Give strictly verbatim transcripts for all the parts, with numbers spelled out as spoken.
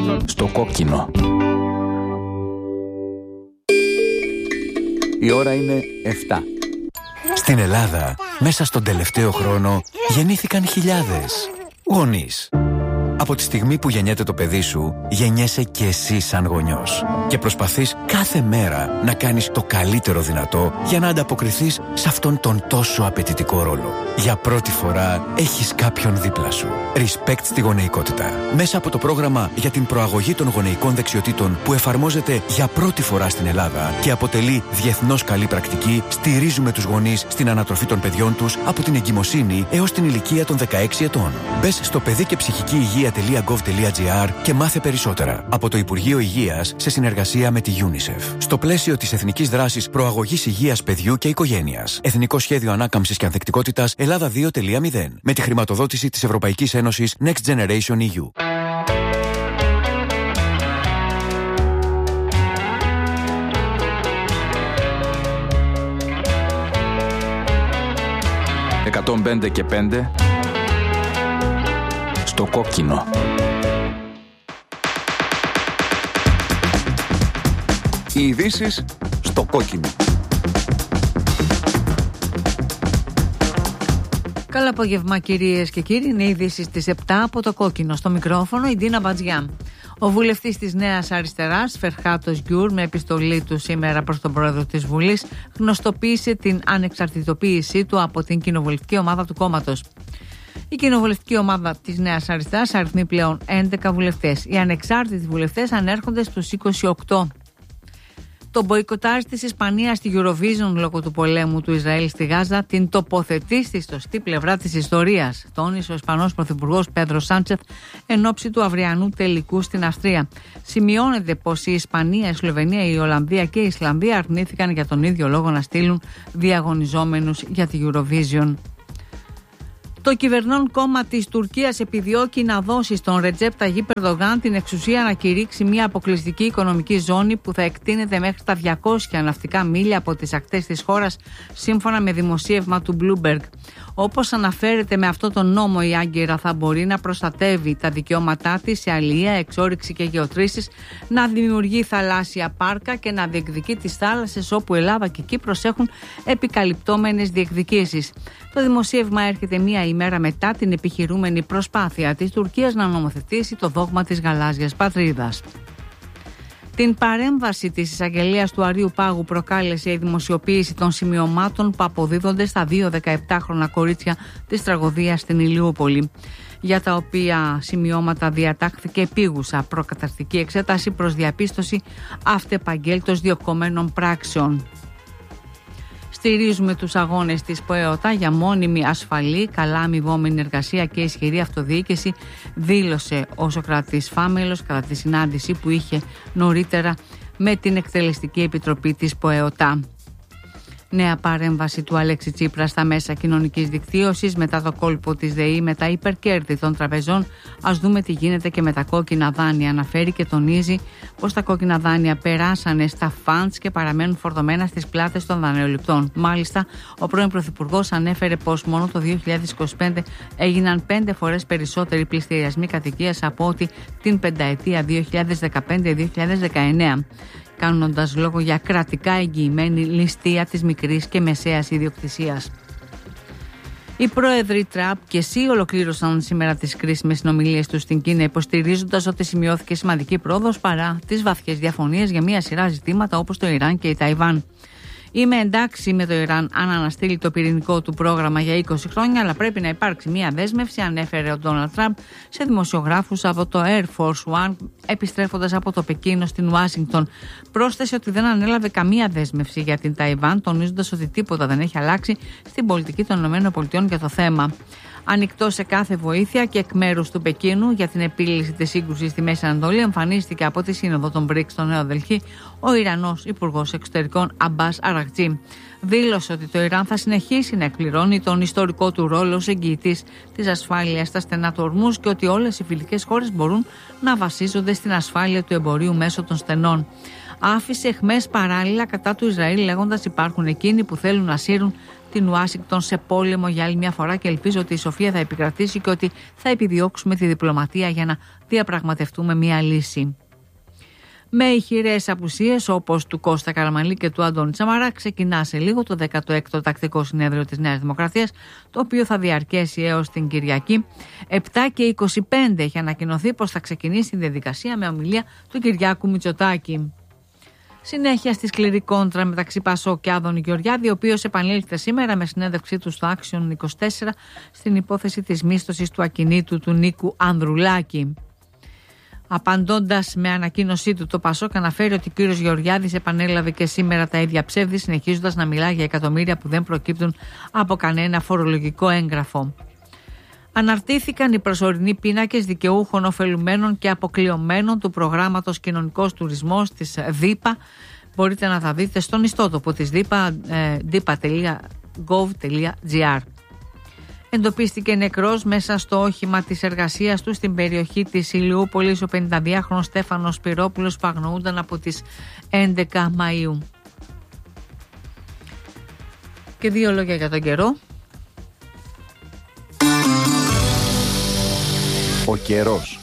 Στο κόκκινο. Η ώρα είναι εφτά. Στην Ελλάδα, μέσα στον τελευταίο χρόνο, γεννήθηκαν χιλιάδες γονείς. Από τη στιγμή που γεννιέται το παιδί σου, γεννιέσαι και εσύ σαν γονιός. Και προσπαθείς κάθε μέρα να κάνεις το καλύτερο δυνατό για να ανταποκριθείς σε αυτόν τον τόσο απαιτητικό ρόλο. Για πρώτη φορά έχεις κάποιον δίπλα σου. Respect στη γονεϊκότητα. Μέσα από το πρόγραμμα για την προαγωγή των γονεϊκών δεξιοτήτων που εφαρμόζεται για πρώτη φορά στην Ελλάδα και αποτελεί διεθνώς καλή πρακτική, στηρίζουμε τους γονείς στην ανατροφή των παιδιών τους από την εγκυμοσύνη έως την ηλικία των δεκαέξι ετών. Μπες στο παιδί και ψυχική υγεία .gov.gr και μάθε περισσότερα από το Υπουργείο Υγείας σε συνεργασία με τη UNICEF. Στο πλαίσιο της Εθνικής Δράσης Προαγωγής Υγείας Παιδιού και Οικογένειας. Εθνικό Σχέδιο Ανάκαμψης και Ανθεκτικότητας Ελλάδα δύο τελεία μηδέν. Με τη χρηματοδότηση της Ευρωπαϊκής Ένωσης Next Generation ι γιου. εκατόν πέντε και πέντε. Στο κόκκινο. Οι ειδήσεις στο κόκκινο. Καλό απόγευμα κυρίες και κύριοι, είναι οι ειδήσεις στις επτά από το κόκκινο. Στο μικρόφωνο η Ντίνα Μπατζιά. Ο βουλευτής της Νέας Αριστεράς, Φερχάτος Γκιούρ, με επιστολή του σήμερα προς τον πρόεδρο της Βουλής, γνωστοποίησε την ανεξαρτητοποίησή του από την κοινοβουλευτική ομάδα του κόμματος. Η κοινοβουλευτική ομάδα της Νέας Αριστεράς αριθμεί πλέον έντεκα βουλευτές. Οι ανεξάρτητοι βουλευτές ανέρχονται στους είκοσι οκτώ. Το μποϊκοτάζ της Ισπανίας στη Eurovision λόγω του πολέμου του Ισραήλ στη Γάζα την τοποθετεί στη σωστή πλευρά της ιστορίας, τόνισε ο Ισπανός Πρωθυπουργός Πέντρο Σάντσεθ εν ώψη του αυριανού τελικού στην Αυστρία. Σημειώνεται πως η Ισπανία, η Σλοβενία, η Ολλανδία και η Ισλανδία αρνήθηκαν για τον ίδιο λόγο να στείλουν διαγωνιζόμενους για τη Eurovision. Το κυβερνών κόμμα της Τουρκίας επιδιώκει να δώσει στον Ρετζέπ Ταγίπ Ερντογάν την εξουσία να κηρύξει μια αποκλειστική οικονομική ζώνη που θα εκτείνεται μέχρι τα διακόσια ναυτικά μίλια από τις ακτές της χώρας, σύμφωνα με δημοσίευμα του Bloomberg. Όπως αναφέρεται με αυτό τον νόμο, η Άγκυρα θα μπορεί να προστατεύει τα δικαιώματά της σε αλληλεία, εξόρυξη και γεωτρήσεις, να δημιουργεί θαλάσσια πάρκα και να διεκδικεί τις θάλασσες όπου Ελλάδα και Κύπρος έχουν επικαλυπτόμενες διεκδικήσεις. Το δημοσίευμα έρχεται μία ημέρα μετά την επιχειρούμενη προσπάθεια της Τουρκίας να νομοθετήσει το δόγμα της γαλάζιας πατρίδας. Την παρέμβαση της εισαγγελίας του Αρείου Πάγου προκάλεσε η δημοσιοποίηση των σημειωμάτων που αποδίδονται στα δύο δεκαεπτάχρονα κορίτσια της τραγωδίας στην Ηλιούπολη, για τα οποία σημειώματα διατάχθηκε επίγουσα προκαταρκτική εξέταση προς διαπίστωση αυτεπαγγέλτως διωκωμένων πράξεων. Στηρίζουμε τους αγώνες της ΠΟΕΟΤΑ για μόνιμη, ασφαλή, καλά αμοιβόμενη εργασία και ισχυρή αυτοδιοίκηση, δήλωσε ο Σωκρατής Φάμελος κατά τη συνάντηση που είχε νωρίτερα με την Εκτελεστική Επιτροπή της ΠΟΕΟΤΑ. Νέα παρέμβαση του Αλέξη Τσίπρα στα μέσα κοινωνικής δικτύωσης μετά το κόλπο της ΔΕΗ με τα υπερκέρδη των τραπεζών. Ας δούμε τι γίνεται και με τα κόκκινα δάνεια. Αναφέρει και τονίζει πως τα κόκκινα δάνεια περάσανε στα φαντς και παραμένουν φορτωμένα στις πλάτες των δανειοληπτών. Μάλιστα, ο πρώην Πρωθυπουργός ανέφερε πως μόνο το δύο χιλιάδες είκοσι πέντε έγιναν πέντε φορές περισσότεροι πληστηριασμοί κατοικίας από ότι την πενταετία δύο χιλιάδες δεκαπέντε με δύο χιλιάδες δεκαεννέα. Κάνοντας λόγο για κρατικά εγγυημένη ληστεία της μικρής και μεσαίας ιδιοκτησίας. Οι πρόεδροι Τραμπ και Σι ολοκλήρωσαν σήμερα τις κρίσιμες συνομιλίες τους στην Κίνα, υποστηρίζοντας ότι σημειώθηκε σημαντική πρόοδος παρά τις βαθιές διαφωνίες για μια σειρά ζητήματα όπως το Ιράν και η Ταϊβάν. Είμαι εντάξει με το Ιράν αν αναστείλει το πυρηνικό του πρόγραμμα για είκοσι χρόνια, αλλά πρέπει να υπάρξει μια δέσμευση, ανέφερε ο Ντόναλντ Τραμπ σε δημοσιογράφους από το Air Force One, επιστρέφοντας από το Πεκίνο στην Ουάσιγκτον. Πρόσθεσε ότι δεν ανέλαβε καμία δέσμευση για την Ταϊβάν, τονίζοντας ότι τίποτα δεν έχει αλλάξει στην πολιτική των ΗΠΑ για το θέμα. Ανοιχτό σε κάθε βοήθεια και εκ μέρους του Πεκίνου για την επίλυση της σύγκρουσης στη Μέση Ανατολή, εμφανίστηκε από τη Σύνοδο των μπρικς στο Νέο Δελχή ο Ιρανός Υπουργός Εξωτερικών Αμπάς Αραχτζή. Δήλωσε ότι το Ιράν θα συνεχίσει να εκπληρώνει τον ιστορικό του ρόλο ως εγγυητής της ασφάλειας στα στενά του Ορμούζ και ότι όλες οι φιλικές χώρες μπορούν να βασίζονται στην ασφάλεια του εμπορίου μέσω των στενών. Άφησε εχμές παράλληλα κατά του Ισραήλ, λέγοντας υπάρχουν εκείνοι που θέλουν να σύρουν την Ουάσιγκτον σε πόλεμο για άλλη μια φορά και ελπίζω ότι η σοφία θα επικρατήσει και ότι θα επιδιώξουμε τη διπλωματία για να διαπραγματευτούμε μια λύση. Με ηχηρές απουσίες όπως του Κώστα Καραμανλή και του Αντώνη Σαμαρά ξεκινά σε λίγο το δέκατο έκτο τακτικό συνέδριο της Νέας Δημοκρατίας, το οποίο θα διαρκέσει έως την Κυριακή. επτά και είκοσι πέντε έχει ανακοινωθεί πως θα ξεκινήσει η διαδικασία με ομιλία του Κυριάκου Μητσοτάκη. Συνέχεια στη σκληρή κόντρα μεταξύ Πασόκ και Άδωνη Γεωργιάδη, ο οποίος επανήλθε σήμερα με συνέντευξή του στο Action είκοσι τέσσερα στην υπόθεση της μίσθωσης του ακινήτου του Νίκου Ανδρουλάκη. Απαντώντας με ανακοίνωσή του, το Πασόκ αναφέρει ότι ο κύριος Γεωργιάδης επανέλαβε και σήμερα τα ίδια ψεύδη, συνεχίζοντας να μιλά για εκατομμύρια που δεν προκύπτουν από κανένα φορολογικό έγγραφο. Αναρτήθηκαν οι προσωρινοί πίνακες δικαιούχων ωφελουμένων και αποκλειωμένων του προγράμματος Κοινωνικός Τουρισμός της ΔΥΠΑ. Μπορείτε να τα δείτε στον ιστότοπο της ΔΥΠΑ, διπα τελεία γκοβ τελεία τζι άρ. Εντοπίστηκε νεκρός μέσα στο όχημα της εργασίας του στην περιοχή της Ηλιούπολης ο πενηνταδυάχρονος Στέφανος Σπυρόπουλος που αγνοούνταν από τις έντεκα Μαΐου. Και δύο λόγια για τον καιρό. Ο καιρός.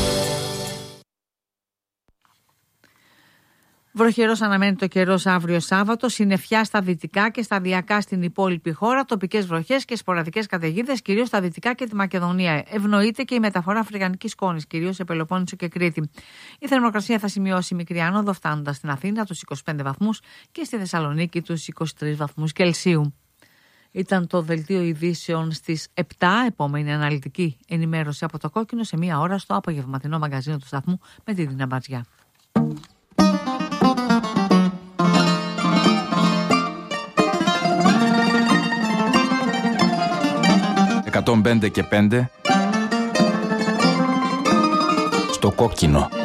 Βροχερός αναμένεται το καιρός αύριο Σάββατο, συννεφιά στα δυτικά και σταδιακά στην υπόλοιπη χώρα, τοπικές βροχές και σποραδικές καταιγίδες, κυρίως στα δυτικά και τη Μακεδονία. Ευνοείται και η μεταφορά αφρικανικής σκόνης, κυρίως σε Πελοπόννησο και Κρήτη. Η θερμοκρασία θα σημειώσει μικρή άνοδο, φτάνοντας στην Αθήνα τους είκοσι πέντε βαθμούς και στη Θεσσαλονίκη τους είκοσι τρεις βαθμούς Κελσίου. Ήταν το δελτίο ειδήσεων στις επτά, επόμενη αναλυτική ενημέρωση από το Κόκκινο σε μία ώρα στο απογευματινό μαγκαζίνο του σταθμού με τη Δίνα Μπατζιά. εκατόν πέντε και πέντε στο Κόκκινο.